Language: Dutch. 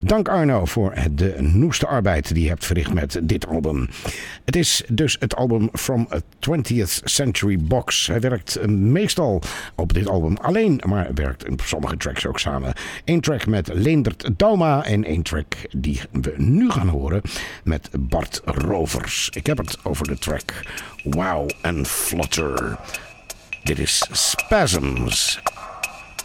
Dank Arno voor de noeste arbeid die je hebt verricht met dit album. Het is dus het album From a 20th Century Box. Hij werkt meestal op dit album alleen, maar werkt in sommige tracks ook samen. Eén track met Leendert Dauma en één track die we nu gaan horen met Bart Rovers. Ik heb het over de track Wow and Flutter. Dit is Spasms